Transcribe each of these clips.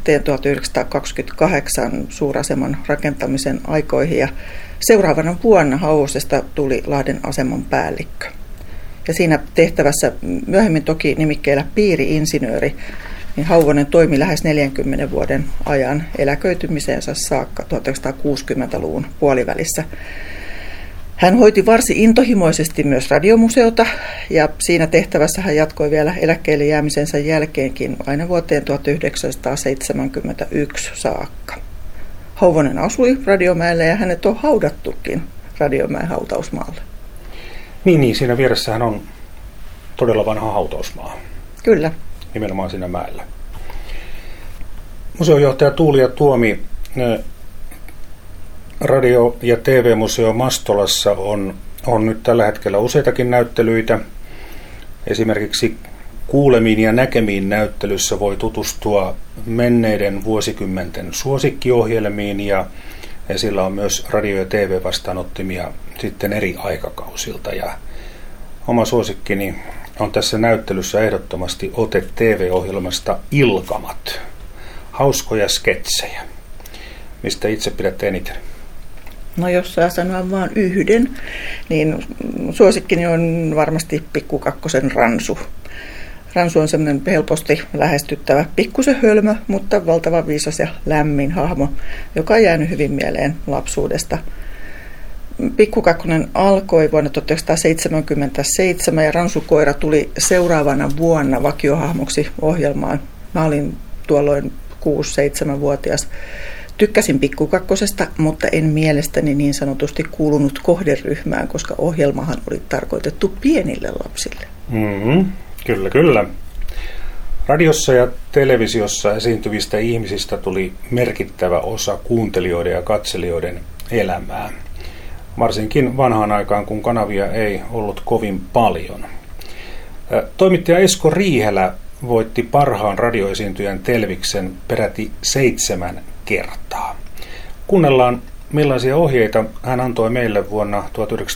vuoteen 1928 suuraseman rakentamisen aikoihin ja seuraavana vuonna Hauvosesta tuli Lahden aseman päällikkö. Ja siinä tehtävässä myöhemmin toki nimikkeellä piiri-insinööri, niin Hauvonen toimi lähes 40 vuoden ajan eläköitymiseensä saakka 1960-luvun puolivälissä. Hän hoiti varsin intohimoisesti myös radiomuseota ja siinä tehtävässä hän jatkoi vielä eläkkeelle jäämisensä jälkeenkin aina vuoteen 1971 saakka. Hauvonen asui Radiomäellä ja hänet on haudattukin Radiomäen hautausmaalle. Niin, siinä vieressähän on todella vanha hautausmaa. Kyllä. Nimenomaan siinä mäellä. Museojohtaja Tuulia Tuomi, Radio- ja TV-museo Mastolassa on nyt tällä hetkellä useitakin näyttelyitä. Esimerkiksi Kuulemiin ja näkemiin näyttelyssä voi tutustua menneiden vuosikymmenten suosikkiohjelmiin ja sillä on myös radio- ja TV-vastaanottimia sitten eri aikakausilta. Ja oma suosikkini on tässä näyttelyssä ehdottomasti ote TV-ohjelmasta Ilkamat. Hauskoja sketsejä. Mistä itse pidätte eniten? No jos saa sanoa vaan yhden, niin suosikkini on varmasti Pikku Kakkosen Ransu. Ransu on semmoinen helposti lähestyttävä, pikkusen hölmö, mutta valtavan viisas ja lämmin hahmo, joka on jäänyt hyvin mieleen lapsuudesta. Pikku Kakkonen alkoi vuonna 1977 ja Ransukoira tuli seuraavana vuonna vakiohahmoksi ohjelmaan. Mä olin tuolloin 6-7-vuotias. Tykkäsin Pikku Kakkosesta, mutta en mielestäni niin sanotusti kuulunut kohderyhmään, koska ohjelmahan oli tarkoitettu pienille lapsille. Kyllä. Radiossa ja televisiossa esiintyvistä ihmisistä tuli merkittävä osa kuuntelijoiden ja katselijoiden elämää. Varsinkin vanhaan aikaan, kun kanavia ei ollut kovin paljon. Toimittaja Esko Riihelä voitti parhaan radioesiintyjän Telviksen peräti 7 kertaa. Kuunnellaan, millaisia ohjeita hän antoi meille vuonna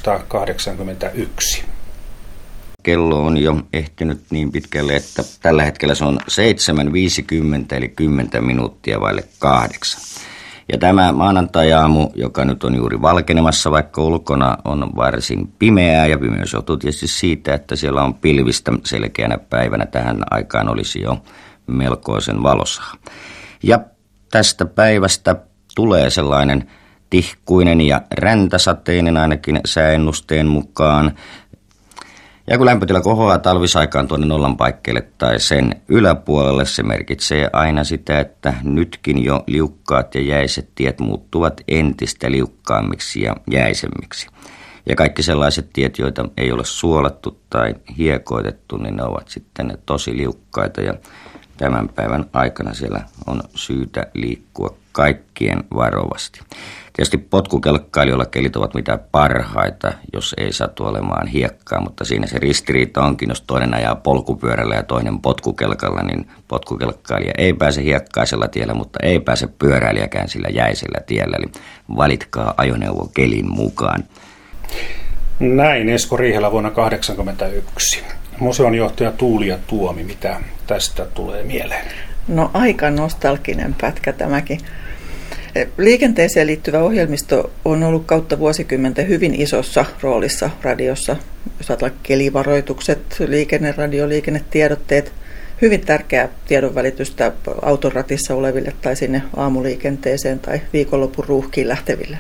1981. Kello on jo ehtinyt niin pitkälle, että tällä hetkellä se on 7.50 eli 10 minuuttia vaille 8. Ja tämä maanantai-aamu, joka nyt on juuri valkenemassa, vaikka ulkona on varsin pimeää ja pimeys johtuu tietysti siitä, että siellä on pilvistä selkeänä päivänä. Tähän aikaan olisi jo melkoisen valosaa. Ja tästä päivästä tulee sellainen tihkuinen ja räntäsateinen ainakin sääennusteen mukaan. Ja kun lämpötila kohoaa talvisaikaan tuonne nollan paikkeille tai sen yläpuolelle, se merkitsee aina sitä, että nytkin jo liukkaat ja jäiset tiet muuttuvat entistä liukkaammiksi ja jäisemmiksi. Ja kaikki sellaiset tiet, joita ei ole suolattu tai hiekoitettu, niin ne ovat sitten tosi liukkaita ja tämän päivän aikana siellä on syytä liikkua kaikkien varovasti. Tietysti potkukelkkailijoilla kelit ovat mitä parhaita, jos ei satu olemaan hiekkaa, mutta siinä se ristiriita onkin, jos toinen ajaa polkupyörällä ja toinen potkukelkalla, niin potkukelkkailija ei pääse hiekkaisella tiellä, mutta ei pääse pyöräilijäkään sillä jäisellä tiellä, eli valitkaa ajoneuvo kelin mukaan. Näin Esko Riihelä vuonna 1981. Museonjohtaja Tuulia Tuomi, mitä tästä tulee mieleen? No aika nostalginen pätkä tämäkin. Liikenteeseen liittyvä ohjelmisto on ollut kautta vuosikymmenten hyvin isossa roolissa radiossa. Jos ajatellaan kelivaroitukset, liikenneradio, liikennetiedotteet, hyvin tärkeää tiedonvälitystä auton ratissa oleville tai sinne aamuliikenteeseen tai viikonlopun ruuhkiin lähteville.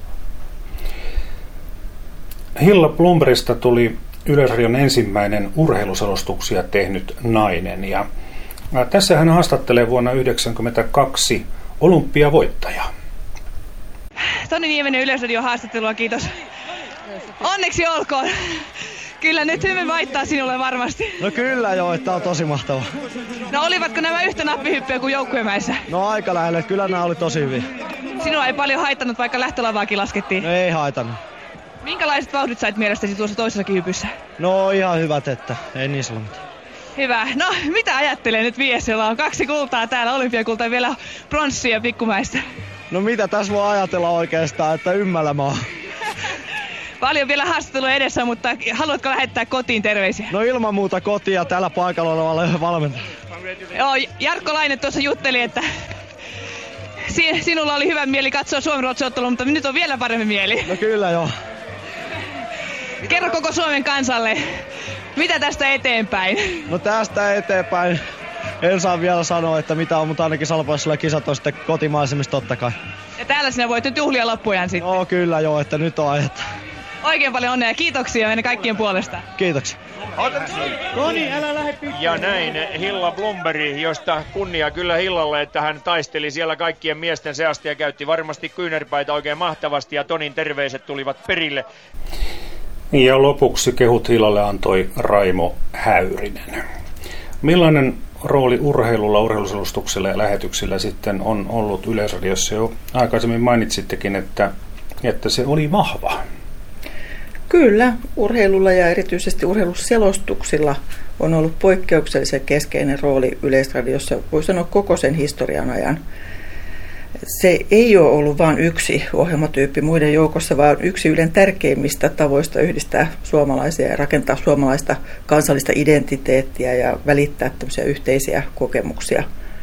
Hilla Blombergista tuli Yleisradion ensimmäinen urheiluselostuksia tehnyt nainen. Ja tässä hän haastattelee vuonna 1992 olympiavoittajaa. Toni Nieminen Yleisradion haastattelua, kiitos. Onneksi olkoon. Kyllä nyt hyvin vaittaa sinulle varmasti. No kyllä joo, että on tosi mahtavaa. No olivatko nämä yhtä nappihyppyjä kuin joukkuemäessä? No aika lähellä, kyllä nämä oli tosi hyviä. Sinua ei paljon haittanut, vaikka lähtölavaakin laskettiin. No ei haitannut. Minkälaiset vauhdit sait mielestäsi tuossa toisessakin hypyssä? No ihan hyvät, että ei niissä ole mitään. Hyvä. No mitä ajattelee nyt mies, jolla on 2 kultaa täällä, olympiakultaa ja vielä pronssia pikkumäistä? No mitä tässä voi ajatella oikeastaan, että ymmällä maa. Paljon vielä haastattelua edessä, mutta haluatko lähettää kotiin terveisiä? No ilman muuta kotiin ja täällä paikalla olevalle valmentajalle. Joo, Jarkko Laine tuossa jutteli, että sinulla oli hyvä mieli katsoa Suomen-Ruotsi-ottelua, mutta nyt on vielä parempi mieli. No kyllä joo. Kerro koko Suomen kansalle, mitä tästä eteenpäin? No tästä eteenpäin en saa vielä sanoa, että mitä on, mutta ainakin Salpaisella kisat on sitten kotimaisemmista totta kai. Ja täällä sinä voit nyt juhlia loppujan sitten. No kyllä joo, että nyt on aihetta. Oikein paljon onnea ja kiitoksia meidän kaikkien puolesta. Kiitoksia. Ja näin Hilla Blomberg, josta kunnia kyllä Hillalle, että hän taisteli siellä kaikkien miesten seasta ja käytti varmasti kyynärpäitä oikein mahtavasti ja Tonin terveiset tulivat perille. Ja lopuksi kehut Hillalle antoi Raimo Häyrinen. Millainen rooli urheilulla, urheiluselustuksella ja lähetyksillä sitten on ollut Yleisradiossa? Jo aikaisemmin mainitsittekin, että se oli vahva. Kyllä, urheilulla ja erityisesti urheiluselostuksilla on ollut poikkeuksellisen keskeinen rooli Yleisradiossa, voi sanoa koko sen historian ajan. Se ei ole ollut vain yksi ohjelmatyyppi muiden joukossa, vaan yksi Ylen tärkeimmistä tavoista yhdistää suomalaisia ja rakentaa suomalaista kansallista identiteettiä ja välittää tämmöisiä yhteisiä kokemuksia.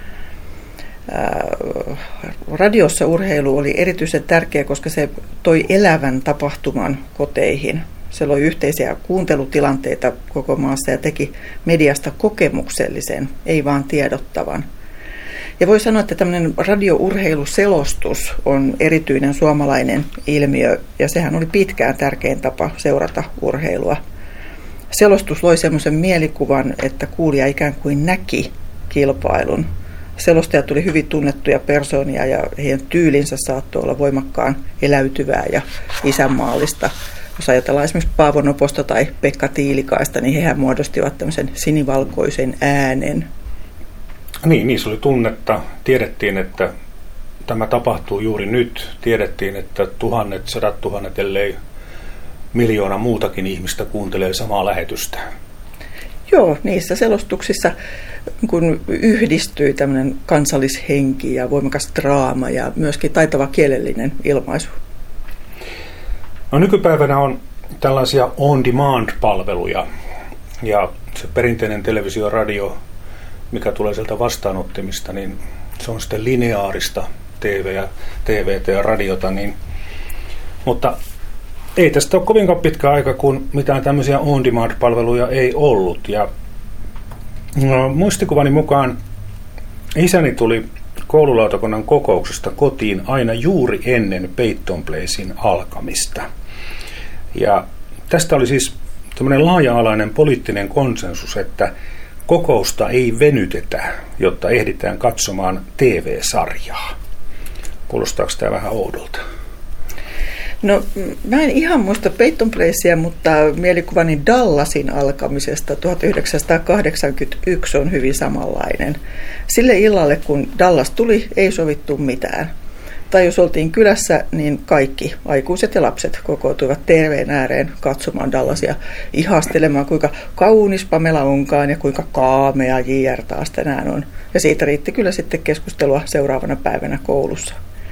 Radiossa urheilu oli erityisen tärkeä, koska se toi elävän tapahtuman koteihin. Se loi yhteisiä kuuntelutilanteita koko maassa ja teki mediasta kokemuksellisen, ei vaan tiedottavan. Ja voi sanoa, että tämmöinen radiourheiluselostus on erityinen suomalainen ilmiö, ja sehän oli pitkään tärkein tapa seurata urheilua. Selostus loi semmoisen mielikuvan, että kuulija ikään kuin näki kilpailun. Selostajat tuli hyvin tunnettuja persoonia ja heidän tyylinsä saattoi olla voimakkaan eläytyvää ja isänmaallista. Jos ajatellaan esimerkiksi Paavo Noposta tai Pekka Tiilikaista, niin hehän muodostivat tämmöisen sinivalkoisen äänen. Niin se oli tunnetta. Tiedettiin, että tämä tapahtuu juuri nyt. Tiedettiin, että tuhannet, sadat tuhannet, ellei miljoona muutakin ihmistä kuuntelee samaa lähetystä. Joo, niissä selostuksissa kun yhdistyi tämmöinen kansallishenki ja voimakas draama ja myöskin taitava kielellinen ilmaisu. No, nykypäivänä on tällaisia on-demand-palveluja ja se perinteinen televisio, radio, mikä tulee sieltä vastaanottimista, niin se on sitten lineaarista TVtä ja radiota, mutta ei tästä ole kovinkaan pitkä aika, kun mitään tämmöisiä on-demand-palveluja ei ollut. Ja muistikuvani mukaan isäni tuli koululautakunnan kokouksesta kotiin aina juuri ennen Peyton Placen alkamista. Ja tästä oli siis tämmöinen laaja-alainen poliittinen konsensus, että kokousta ei venytetä, jotta ehditään katsomaan TV-sarjaa. Kuulostaako tämä vähän oudolta? No, mä en ihan muista Peyton Placea, mutta mielikuvani Dallasin alkamisesta 1981 on hyvin samanlainen. Sille illalle, kun Dallas tuli, ei sovittu mitään. Tai jos oltiin kylässä, niin kaikki, aikuiset ja lapset, kokoontuivat TV:n ääreen katsomaan Dallasia, ihastelemaan, kuinka kaunis Pamela onkaan ja kuinka kaamea JR taas tänään on. Ja siitä riitti kyllä sitten keskustelua seuraavana päivänä koulussa.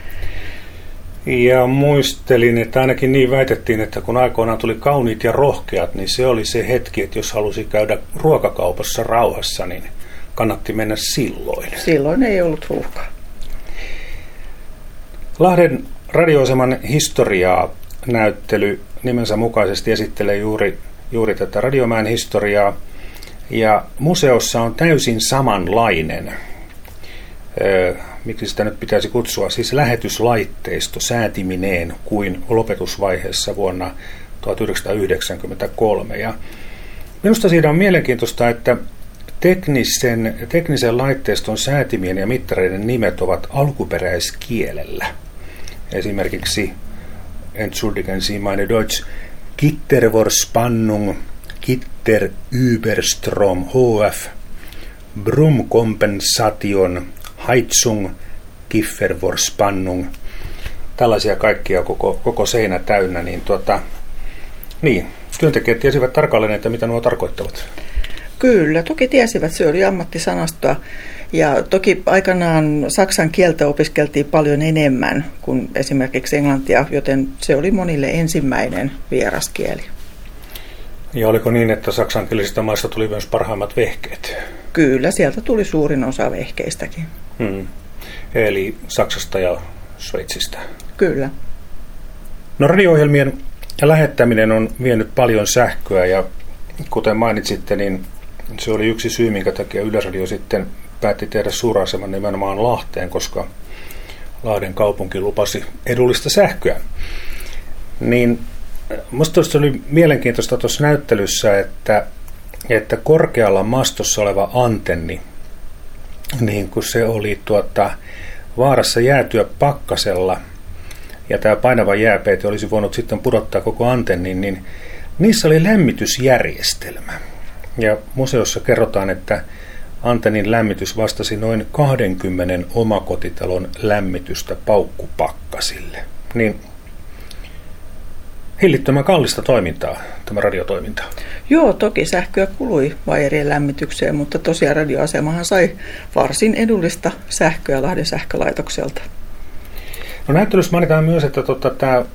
Ja muistelin, että ainakin niin väitettiin, että kun aikoinaan tuli Kauniit ja rohkeat, niin se oli se hetki, että jos halusi käydä ruokakaupassa rauhassa, niin kannatti mennä silloin. Silloin ei ollut ruuhkaa. Lahden radioaseman historiaa näyttely nimensä mukaisesti esittelee juuri tätä Radiomäen historiaa. Ja museossa on täysin samanlainen, miksi sitä nyt pitäisi kutsua, siis lähetyslaitteisto säätimineen kuin lopetusvaiheessa vuonna 1993. Ja minusta siinä on mielenkiintoista, että teknisen laitteiston säätimien ja mittareiden nimet ovat alkuperäiskielellä. Esimerkiksi Entschuldigen Sie meine Deutsch, Gittervorspannung, Gitter Überstrom HF, Brummkompensation, Heizung, Kiffervorspannung. Tällaisia kaikkia koko seinä täynnä, niin työntekijät tiesivät tarkalleen, että mitä nuo tarkoittavat. Kyllä, toki tiesivät, se oli ammattisanastoa. Ja toki aikanaan saksan kieltä opiskeltiin paljon enemmän kuin esimerkiksi englantia, joten se oli monille ensimmäinen vieraskieli. Ja oliko niin, että saksankielisistä maista tuli myös parhaimmat vehkeet? Kyllä, sieltä tuli suurin osa vehkeistäkin. Eli Saksasta ja Sveitsistä. Kyllä. No radio-ohjelmien lähettäminen on vienyt paljon sähköä ja kuten mainitsitte, niin se oli yksi syy, minkä takia Yleisradio sitten päätti tehdä suuraseman nimenomaan Lahteen, koska Lahden kaupunki lupasi edullista sähköä. Niin musta oli mielenkiintoista tuossa näyttelyssä, että korkealla mastossa oleva antenni, niin kun se oli vaarassa jäätyä pakkasella, ja tämä painava jääpeite olisi voinut sitten pudottaa koko antennin, niin niissä oli lämmitysjärjestelmä. Ja museossa kerrotaan, että antennin lämmitys vastasi noin 20 omakotitalon lämmitystä paukkupakkasille. Niin hillittömän kallista toimintaa, tämä radiotoiminta. Joo, toki sähköä kului vaijerien lämmitykseen, mutta tosiaan radioasemahan sai varsin edullista sähköä Lahden sähkölaitokselta. No näyttelyssä mainitaan myös, että tämä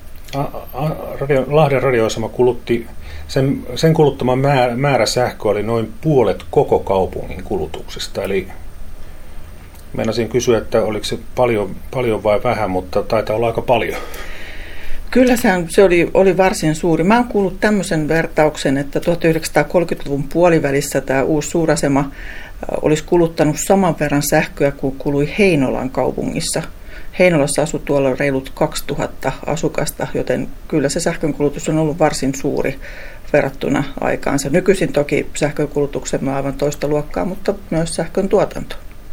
Lahden radioasema kulutti, sen kuluttama määrä sähköä oli noin puolet koko kaupungin kulutuksesta. Eli meinasin kysyä, että oliko se paljon vai vähän, mutta taitaa olla aika paljon. Kyllä se oli varsin suuri. Mä oon kuullut tämmöisen vertauksen, että 1930-luvun puolivälissä tämä uusi suurasema olisi kuluttanut saman verran sähköä kuin kului Heinolan kaupungissa. Heinolassa asui tuolla reilut 2000 asukasta, joten kyllä se sähkönkulutus on ollut varsin suuri verrattuna aikaansa. Nykyisin toki sähkönkulutuksemme on aivan toista luokkaa, mutta myös sähkön tuotanto.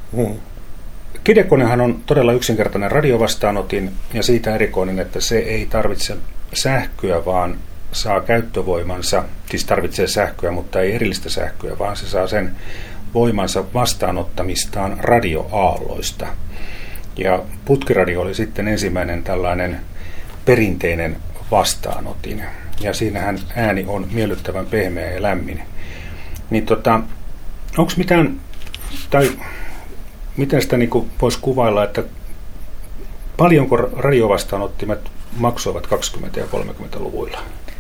Kidekonehan on todella yksinkertainen radiovastaanotin ja siitä erikoinen, että se ei tarvitse sähköä, vaan saa käyttövoimansa, siis tarvitsee sähköä, mutta ei erillistä sähköä, vaan se saa sen voimansa vastaanottamistaan radioaalloista. Ja putkiradio oli sitten ensimmäinen tällainen perinteinen vastaanotin. Ja siinähän ääni on miellyttävän pehmeä ja lämmin. Niin onko mitään, tai miten sitä niin voisi kuvailla, että paljonko radiovastaanottimet maksoivat 20- ja 30-luvuilla?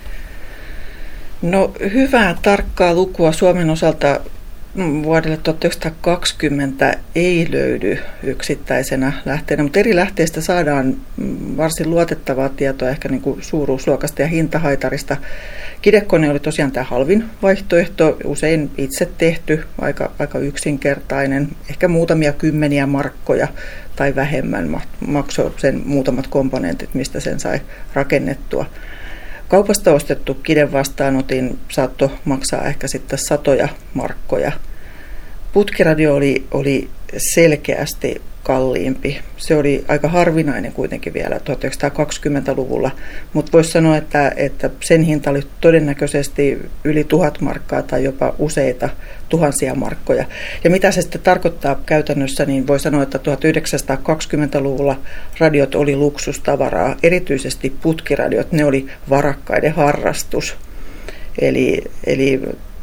No hyvää tarkkaa lukua Suomen osalta vuodelle 1920 ei löydy yksittäisenä lähteenä, mutta eri lähteistä saadaan varsin luotettavaa tietoa ehkä niin kuin suuruusluokasta ja hintahaitarista. Kidekone oli tosiaan tämä halvin vaihtoehto, usein itse tehty, aika yksinkertainen, ehkä muutamia kymmeniä markkoja tai vähemmän maksoi sen muutamat komponentit, mistä sen sai rakennettua. Kaupasta ostettu kidevastaanotin saattoi maksaa ehkä sitten satoja markkoja. Putkiradio oli selkeästi kalliimpi. Se oli aika harvinainen kuitenkin vielä 1920-luvulla, mutta voisi sanoa, että sen hinta oli todennäköisesti yli 1000 markkaa tai jopa useita tuhansia markkoja. Ja mitä se sitten tarkoittaa käytännössä, niin voi sanoa, että 1920-luvulla radiot oli luksustavaraa, erityisesti putkiradiot, ne oli varakkaiden harrastus. Eli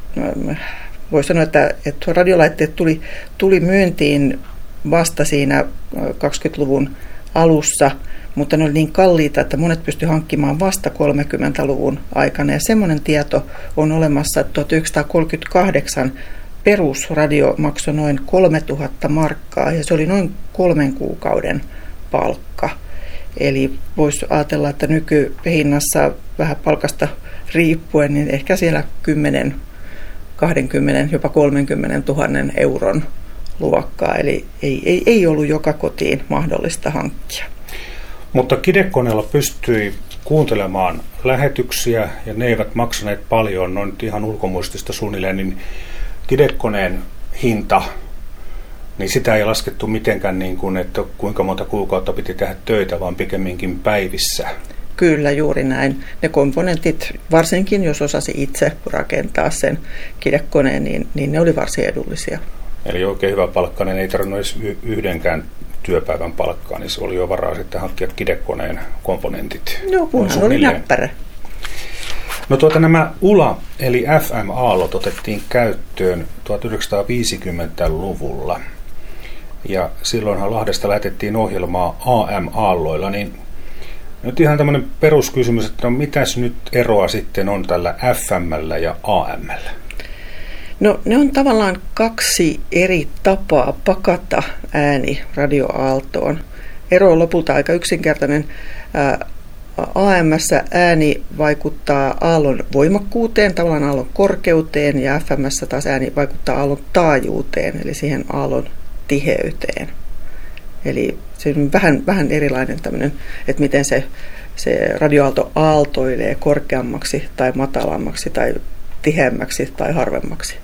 voi sanoa, että radiolaitteet tuli myyntiin vasta siinä 20-luvun alussa, mutta ne oli niin kalliita, että monet pystyi hankkimaan vasta 30-luvun aikana. Ja semmoinen tieto on olemassa, että 1938 perusradio maksoi noin 3000 markkaa ja se oli noin 3 kuukauden palkka. Eli voisi ajatella, että nykyhinnassa vähän palkasta riippuen, niin ehkä siellä 10, 20, jopa 30 000 euron luokkaa, eli ei ollut joka kotiin mahdollista hankkia. Mutta kidekoneella pystyi kuuntelemaan lähetyksiä, ja ne eivät maksaneet paljon, noin ihan ulkomuistista suunnilleen, niin kidekoneen hinta, niin sitä ei laskettu mitenkään niin kuin, että kuinka monta kuukautta piti tehdä töitä, vaan pikemminkin päivissä. Kyllä, juuri näin. Ne komponentit, varsinkin jos osasi itse rakentaa sen kidekoneen, niin ne oli varsin edullisia. Eli oikein hyvä palkkainen, ei tarvinnut edes yhdenkään työpäivän palkkaa, niin se oli jo varaa sitten hankkia kidekoneen komponentit. No, kunhan oli näppärä. No nämä ULA eli FM-aallot otettiin käyttöön 1950-luvulla. Ja silloinhan Lahdesta lähetettiin ohjelmaa AM-aalloilla, niin nyt ihan tämmöinen peruskysymys, että mitäs nyt eroa sitten on tällä FM:llä ja AM:llä? No ne on tavallaan kaksi eri tapaa pakata ääni radioaaltoon. Ero on lopulta aika yksinkertainen. AM:ssä ääni vaikuttaa aallon voimakkuuteen, tavallaan aallon korkeuteen, ja FM:ssä taas ääni vaikuttaa aallon taajuuteen, eli siihen aallon tiheyteen. Eli se on vähän erilainen tämmöinen, että miten se radioaalto aaltoilee korkeammaksi tai matalammaksi tai tiheämmäksi tai harvemmaksi.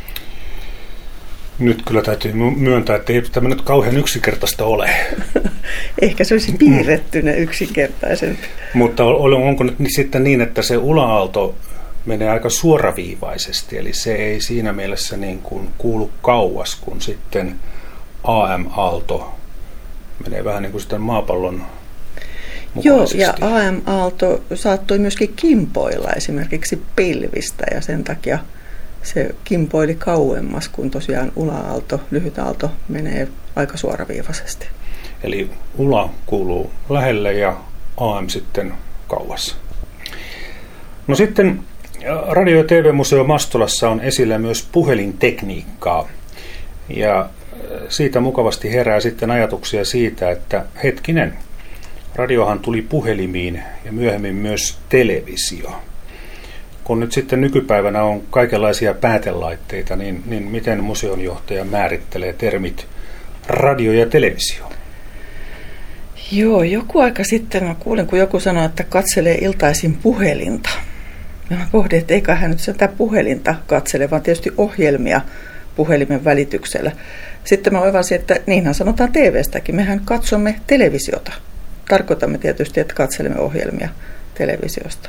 Nyt kyllä täytyy myöntää, että ei tämä nyt kauhean yksinkertaista ole. Ehkä se olisi piirrettynä yksinkertaisempi. Mutta onko nyt sitten niin, että se ula-aalto menee aika suoraviivaisesti, eli se ei siinä mielessä niin kuin kuulu kauas, kun sitten AM-aalto menee vähän niin kuin sitten maapallon mukaisesti. Joo, ja AM-aalto saattoi myöskin kimpoilla esimerkiksi pilvistä, ja sen takia se kimpoili kauemmas, kun tosiaan ula-aalto, lyhyt aalto menee aika suoraviivaisesti. Eli ula kuuluu lähelle ja AM sitten kauas. No sitten Radio- ja TV-museo Mastolassa on esillä myös puhelintekniikkaa. Ja siitä mukavasti herää sitten ajatuksia siitä, että hetkinen, radiohan tuli puhelimiin ja myöhemmin myös televisio. Kun nyt sitten nykypäivänä on kaikenlaisia päätelaitteita, niin miten museonjohtaja määrittelee termit radio ja televisio? Joo, joku aika sitten mä kuulin, kun joku sanoi, että katselee iltaisin puhelinta. Ja mä pohdin, että eikä hän nyt sitä puhelinta katsele, vaan tietysti ohjelmia puhelimen välityksellä. Sitten mä oivalsin, että niinhän sanotaan TV:stäkin. Mehän katsomme televisiota. Tarkoitamme tietysti, että katselemme ohjelmia televisiosta.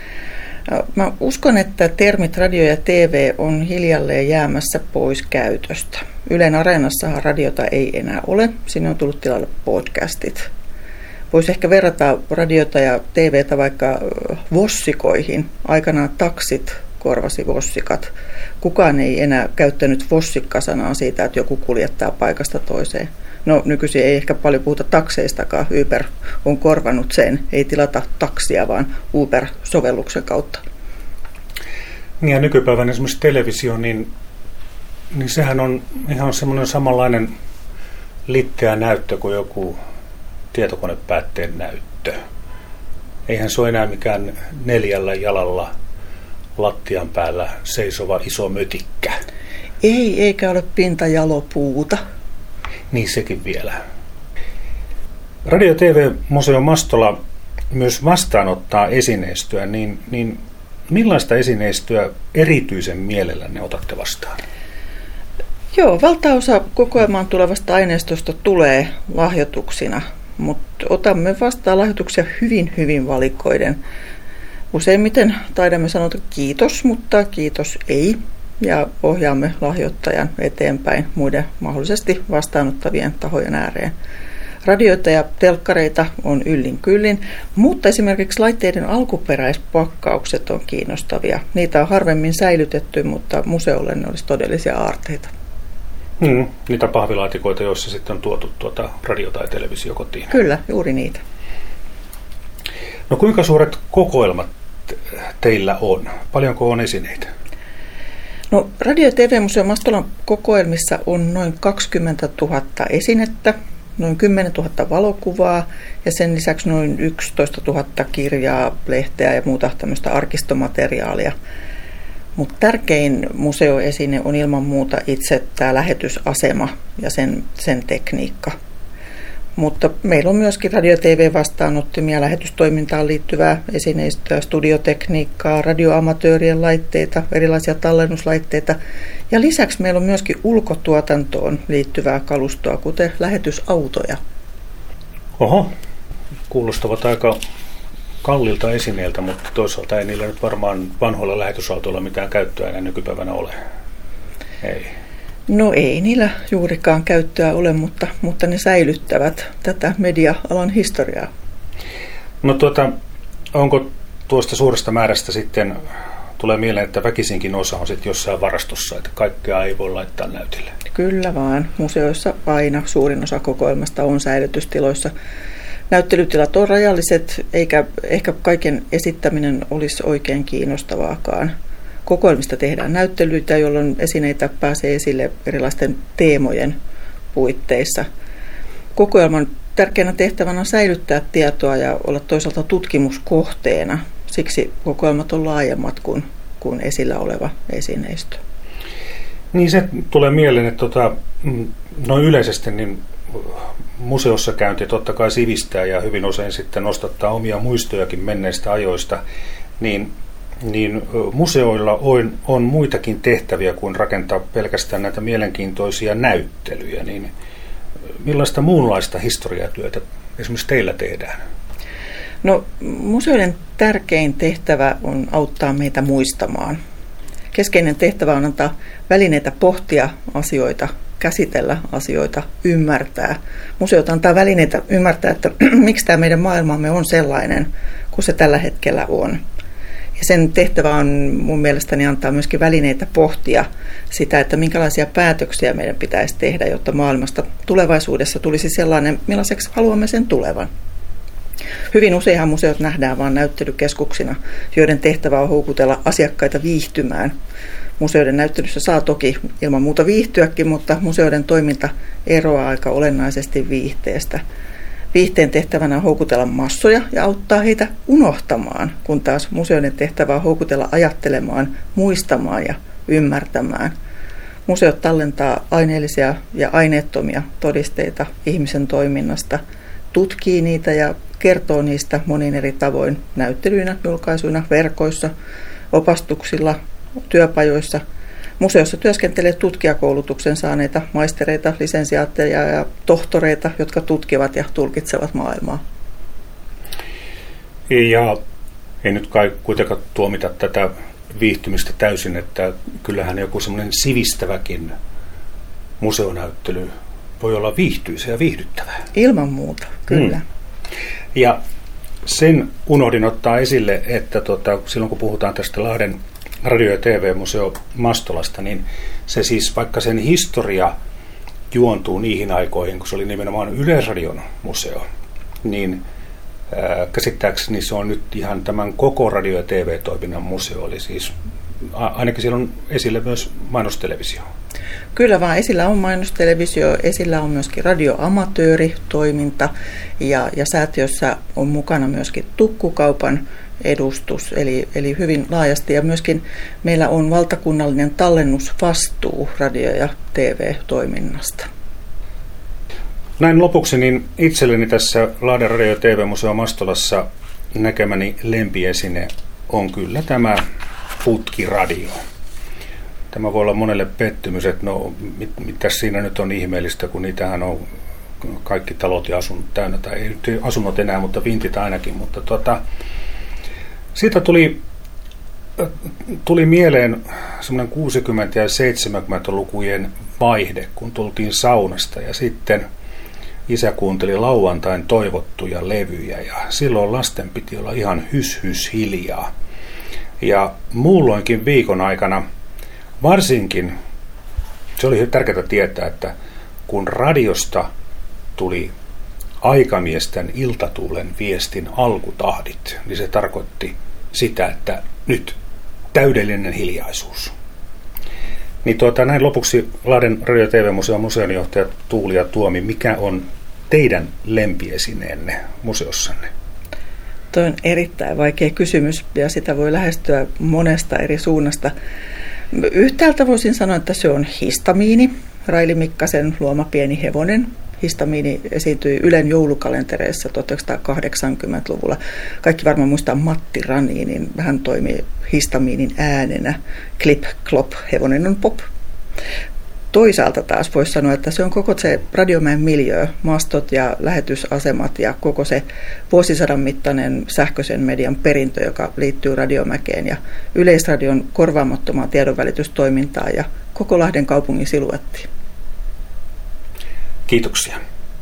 Mä uskon, että termit radio ja TV on hiljalleen jäämässä pois käytöstä. Ylen Areenassahan radiota ei enää ole. Sinne on tullut tilalle podcastit. Voisi ehkä verrata radiota ja TVtä vaikka vossikoihin. Aikanaan taksit korvasi vossikat. Kukaan ei enää käyttänyt vossikka-sanaa siitä, että joku kuljettaa paikasta toiseen. No nykyisin ei ehkä paljon puhuta takseistakaan. Uber on korvannut sen. Ei tilata taksia, vaan Uber-sovelluksen kautta. Ja nykypäivän esimerkiksi televisio, niin sehän on ihan semmoinen samanlainen litteä näyttö kuin joku tietokonepäätteen näyttö. Eihän se ole enää mikään 4 jalalla lattian päällä seisova iso mötikkä. Ei, eikä ole pintajalopuuta. Niin sekin vielä. Radio- ja TV-museo Mastola myös vastaanottaa esineistöä, niin millaista esineistöä erityisen mielellänne otatte vastaan? Joo, valtaosa kokoelmaan tulevasta aineistosta tulee lahjoituksina, mutta otamme vastaan lahjoituksia hyvin valikoiden. Useimmiten taidamme sanoa kiitos, mutta kiitos ei, ja ohjaamme lahjoittajan eteenpäin muiden mahdollisesti vastaanottavien tahojen ääreen. Radioita ja telkkareita on yllin kyllin, mutta esimerkiksi laitteiden alkuperäispakkaukset on kiinnostavia. Niitä on harvemmin säilytetty, mutta museolle ne olisi todellisia aarteita. Niitä pahvilaatikoita, joissa sitten on tuotu radio- tai televisio kotiin. Kyllä, juuri niitä. No kuinka suuret kokoelmat teillä on? Paljonko on esineitä? No, Radio- ja TV-museo Mastolan kokoelmissa on noin 20 000 esinettä, noin 10 000 valokuvaa ja sen lisäksi noin 11 000 kirjaa, lehteä ja muuta tämmöistä arkistomateriaalia. Mutta tärkein museoesine on ilman muuta itse tämä lähetysasema ja sen tekniikka. Mutta meillä on myöskin radio- ja TV-vastaanottimia, lähetystoimintaan liittyvää esineistöä, studiotekniikkaa, radioamatöörien laitteita, erilaisia tallennuslaitteita. Ja lisäksi meillä on myöskin ulkotuotantoon liittyvää kalustoa, kuten lähetysautoja. Oho, kuulostavat aika kalliilta esineiltä, mutta toisaalta ei niillä nyt varmaan vanhoilla lähetysautoilla mitään käyttöä enää nykypäivänä ole. Ei. No ei niillä juurikaan käyttöä ole, mutta ne säilyttävät tätä media-alan historiaa. No onko tuosta suuresta määrästä sitten, tulee mieleen, että väkisinkin osa on sitten jossain varastossa, että kaikkea ei voi laittaa näytille? Kyllä vaan. Museoissa aina suurin osa kokoelmasta on säilytystiloissa. Näyttelytilat on rajalliset, eikä ehkä kaiken esittäminen olisi oikein kiinnostavaakaan. Kokoelmista tehdään näyttelyitä, jolloin esineitä pääsee esille erilaisten teemojen puitteissa. Kokoelman tärkeänä tehtävänä on säilyttää tietoa ja olla toisaalta tutkimuskohteena. Siksi kokoelmat on laajemmat kuin esillä oleva esineistö. Niin se tulee mieleen, että noin yleisesti niin museossa käynti totta kai sivistää ja hyvin usein sitten nostattaa omia muistojakin menneistä ajoista, niin museoilla on muitakin tehtäviä kuin rakentaa pelkästään näitä mielenkiintoisia näyttelyjä. Niin millaista muunlaista historiatyötä esimerkiksi teillä tehdään? No, museoiden tärkein tehtävä on auttaa meitä muistamaan. Keskeinen tehtävä on antaa välineitä pohtia asioita, käsitellä asioita, ymmärtää. Museot antaa välineitä ymmärtää, että miksi tämä meidän maailmamme on sellainen kuin se tällä hetkellä on. Ja sen tehtävä on mun mielestäni antaa myöskin välineitä pohtia sitä, että minkälaisia päätöksiä meidän pitäisi tehdä, jotta maailmasta tulevaisuudessa tulisi sellainen, millaiseksi haluamme sen tulevan. Hyvin useinhan museot nähdään vain näyttelykeskuksina, joiden tehtävä on houkutella asiakkaita viihtymään. Museoiden näyttelyssä saa toki ilman muuta viihtyäkin, mutta museoiden toiminta eroaa aika olennaisesti viihteestä. Viihteen tehtävänä on houkutella massoja ja auttaa heitä unohtamaan, kun taas museoiden tehtävä on houkutella ajattelemaan, muistamaan ja ymmärtämään. Museot tallentaa aineellisia ja aineettomia todisteita ihmisen toiminnasta, tutkii niitä ja kertoo niistä monin eri tavoin näyttelyinä, julkaisuina, verkoissa, opastuksilla, työpajoissa. Museossa työskentelee tutkijakoulutuksen saaneita maistereita, lisensiaatteja ja tohtoreita, jotka tutkivat ja tulkitsevat maailmaa. Ja ei nyt kai kuitenkaan tuomita tätä viihtymistä täysin, että kyllähän joku semmoinen sivistäväkin museonäyttely voi olla viihtyisä ja viihdyttävää. Ilman muuta, kyllä. Ja sen unohdin ottaa esille, että silloin kun puhutaan tästä Lahden radio- ja TV-museo Mastolasta, niin se siis, vaikka sen historia juontuu niihin aikoihin, kun se oli nimenomaan Yleisradion museo, niin käsittääkseni se on nyt ihan tämän koko radio- ja TV-toiminnan museo, eli siis ainakin siellä on esillä myös mainostelevisio. Kyllä vaan, esillä on mainostelevisio, esillä on myöskin radioamatööritoiminta ja säätiössä on mukana myöskin tukkukaupan edustus, eli hyvin laajasti. Ja myöskin meillä on valtakunnallinen tallennusvastuu radio- ja TV-toiminnasta. Näin lopuksi niin itselleni tässä Lahden radio- ja TV-museo Mastolassa näkemäni lempiesine on kyllä tämä putkiradio. Tämä voi olla monelle pettymys, että no mitä siinä nyt on ihmeellistä, kun niitähän on kaikki talot ja asunnot täynnä, tai ei nyt asunnot enää, mutta vintit ainakin, mutta siitä tuli mieleen semmoinen 60- ja 70-lukujen vaihde, kun tultiin saunasta ja sitten isä kuunteli lauantain toivottuja levyjä ja silloin lasten piti olla ihan hys hiljaa. Ja muulloinkin viikon aikana varsinkin se oli tärkeää tietää, että kun radiosta tuli aikamiesten iltatuulen viestin alkutahdit, niin se tarkoitti sitä, että nyt täydellinen hiljaisuus. Niin näin lopuksi Lahden radio- ja TV-museon museonjohtaja Tuulia Tuomi, mikä on teidän lempiesineenne museossanne? Tuo on erittäin vaikea kysymys ja sitä voi lähestyä monesta eri suunnasta. Yhtäältä voisin sanoa, että se on histamiini, Raili Mikkasen luoma pieni hevonen. Histamiini esiintyi Ylen joulukalentereissa 1980-luvulla. Kaikki varmaan muistaa Matti Rani, niin hän toimi histamiinin äänenä. Klip, klop, hevonen on pop. Toisaalta taas voisi sanoa, että se on koko se Radiomäen miljöö, mastot ja lähetysasemat ja koko se vuosisadan mittainen sähköisen median perintö, joka liittyy Radiomäkeen ja Yleisradion korvaamattomaan tiedonvälitystoimintaan ja koko Lahden kaupungin siluettiin. Kiitoksia.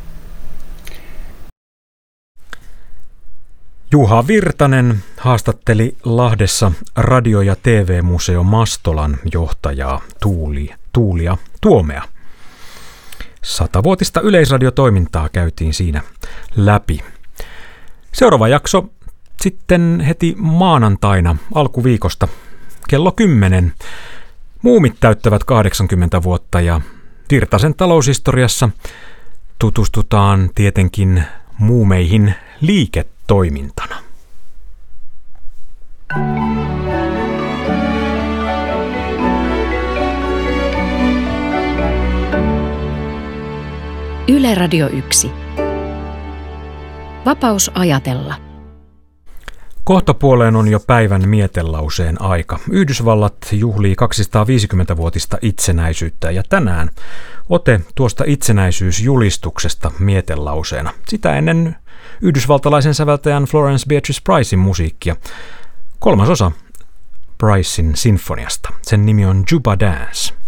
Juha Virtanen haastatteli Lahdessa radio- ja TV-museo Mastolan johtajaa Tuulia Tuomea. 100-vuotista yleisradiotoimintaa käytiin siinä läpi. Seuraava jakso sitten heti maanantaina alkuviikosta kello 10. Muumit täyttävät 80 vuotta ja Virtasen taloushistoriassa tutustutaan tietenkin muumeihin liiketoimintana. Yle Radio 1. Vapaus ajatella. Kohtapuoleen on jo päivän mietelauseen aika. Yhdysvallat juhlii 250-vuotista itsenäisyyttä ja tänään ote tuosta itsenäisyysjulistuksesta mietelauseena. Sitä ennen yhdysvaltalaisen säveltäjän Florence Beatrice Pricein musiikkia. 3. osa Pricein sinfoniasta. Sen nimi on Juba Dance.